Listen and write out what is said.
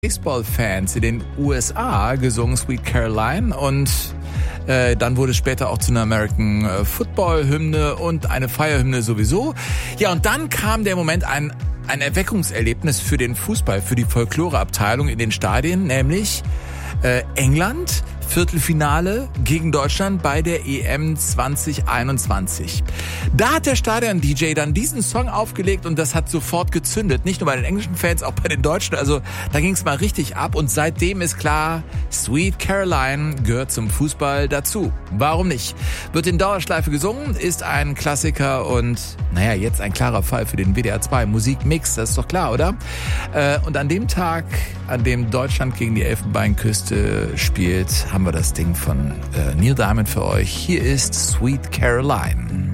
Baseball-Fans in den USA gesungen, Sweet Caroline, und dann wurde es später auch zu einer American Football-Hymne und eine Feierhymne sowieso. Ja, und dann kam der Moment, ein Erweckungserlebnis für den Fußball, für die Folkloreabteilung in den Stadien, nämlich England, Viertelfinale gegen Deutschland bei der EM 2021. Da hat der Stadion-DJ dann diesen Song aufgelegt und das hat sofort gezündet. Nicht nur bei den englischen Fans, auch bei den Deutschen. Also da ging es mal richtig ab und seitdem ist klar, Sweet Caroline gehört zum Fußball dazu. Warum nicht? Wird in Dauerschleife gesungen, ist ein Klassiker und naja, jetzt ein klarer Fall für den WDR 2 Musikmix, das ist doch klar, oder? Und an dem Tag, an dem Deutschland gegen die Elfenbeinküste spielt, haben wir das Ding von Neil Diamond für euch. Hier ist Sweet Caroline.